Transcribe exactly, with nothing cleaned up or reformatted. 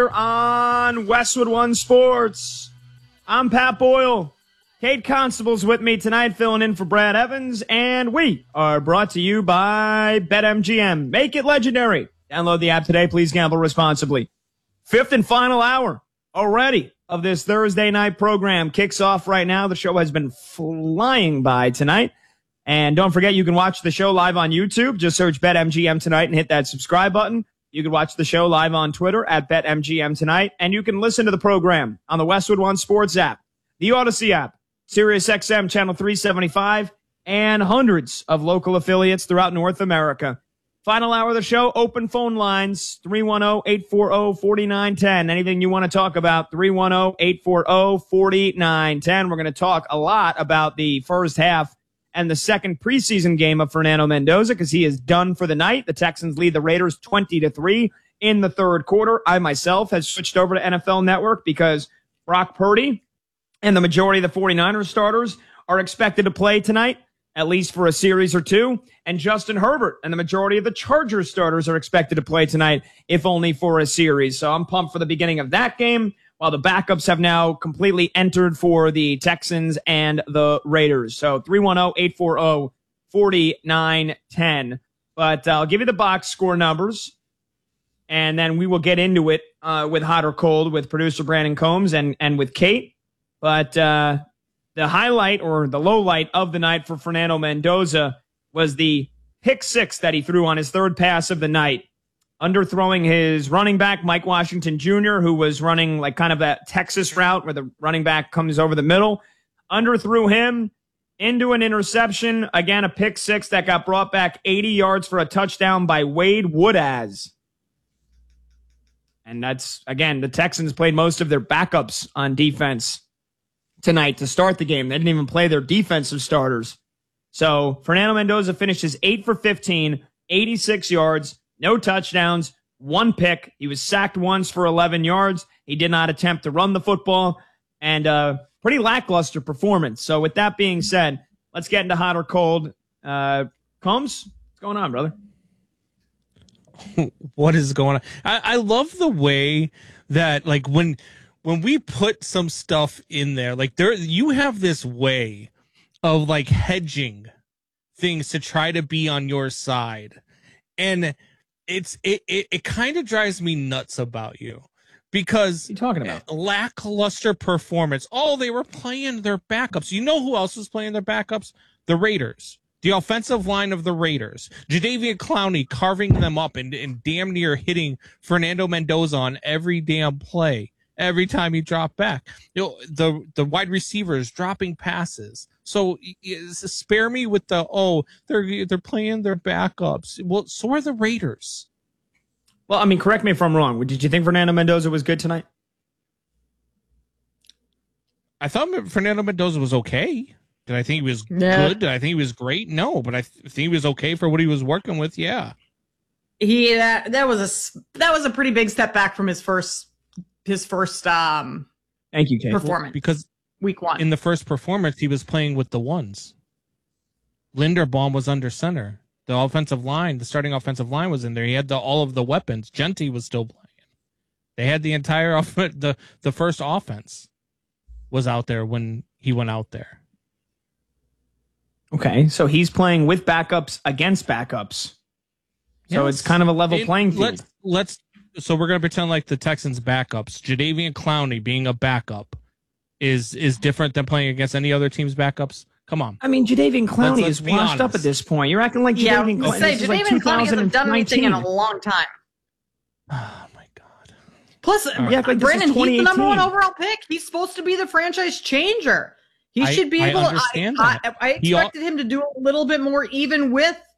On Westwood One Sports, I'm Pat Boyle. Kate Constable's with me tonight, filling in for Brad Evans, and we are brought to you by BetMGM. Make it legendary. Download the app today. Please gamble responsibly. Fifth and final hour already of this Thursday night program kicks off right now. The show has been flying by tonight. And don't forget, you can watch the show live on YouTube. Just search BetMGM tonight and hit that subscribe button. You can watch the show live on Twitter at BetMGM tonight. And you can listen to the program on the Westwood One Sports app, the Odyssey app, SiriusXM Channel three seventy-five, and hundreds of local affiliates throughout North America. Final hour of the show, open phone lines, three one zero, eight four zero, four nine one zero. Anything you want to talk about, three one zero, eight four zero, four nine one zero. We're going to talk a lot about the first half and the second preseason game of Fernando Mendoza because he is done for the night. The Texans lead the Raiders twenty to three in the third quarter. I myself has switched over to N F L Network because Brock Purdy and the majority of the 49ers starters are expected to play tonight, at least for a series or two. And Justin Herbert and the majority of the Chargers starters are expected to play tonight, if only for a series. So I'm pumped for the beginning of that game, while the backups have now completely entered for the Texans and the Raiders. So three one zero, eight four zero, four nine one zero. But uh, I'll give you the box score numbers, and then we will get into it uh, with Hot or Cold with producer Brandon Combs and, and with Kate. But uh, the highlight or the low light of the night for Fernando Mendoza was the pick six that he threw on his third pass of the night, underthrowing his running back, Mike Washington Junior, who was running like kind of that Texas route where the running back comes over the middle, underthrew him into an interception. Again, a pick six that got brought back eighty yards for a touchdown by Wade Woodaz. And that's, again, the Texans played most of their backups on defense tonight to start the game. They didn't even play their defensive starters. So Fernando Mendoza finishes eight for fifteen, eighty-six yards, no touchdowns, one pick. He was sacked once for eleven yards. He did not attempt to run the football, and uh pretty lackluster performance. So with that being said, let's get into Hot or Cold. Uh, Combs, what's going on, brother? What is going on? I, I love the way that, like, when when we put some stuff in there, like there, you have this way of like hedging things to try to be on your side, and it's it it, it kind of drives me nuts about you because what are you talking about? Lackluster performance. Oh, they were playing their backups. You know who else was playing their backups? The Raiders. The offensive line of the Raiders. Jadeveon Clowney carving them up and, and damn near hitting Fernando Mendoza on every damn play. Every time he dropped back, you know, the the wide receivers dropping passes. So spare me with the oh they're they're playing their backups. Well, so are the Raiders. Well, I mean, correct me if I'm wrong. Did you think Fernando Mendoza was good tonight? I thought Fernando Mendoza was okay. Did I think he was yeah. good? Did I think he was great? No, but I th- think he was okay for what he was working with. Yeah, he that that was a that was a pretty big step back from his first. His first um, thank you, Kate. performance because week one in the first performance he was playing with the ones. Linderbaum was under center. The offensive line, the starting offensive line was in there. He had the, all of the weapons. Genty was still playing. They had the entire off- the the first offense was out there when he went out there. Okay, so he's playing with backups against backups. So Yes. it's kind of a level It- playing field. Let's let's. So we're going to pretend like the Texans backups, Jadeveon Clowney being a backup is is different than playing against any other team's backups. Come on. I mean, Jadeveon Clowney Let's- let's is be washed up honest. at this point. You're acting like yeah Jadeveon Clowney. say This is like Jadeveon Clowney hasn't done anything in a twenty nineteen. long time. Oh my God. Plus, Yeah, like this is Brandon, he's the number one twenty eighteen. overall pick. He's supposed to be the franchise changer. He I- should be I able. understand I, that. I, I He al- expected him to do a little bit more, even with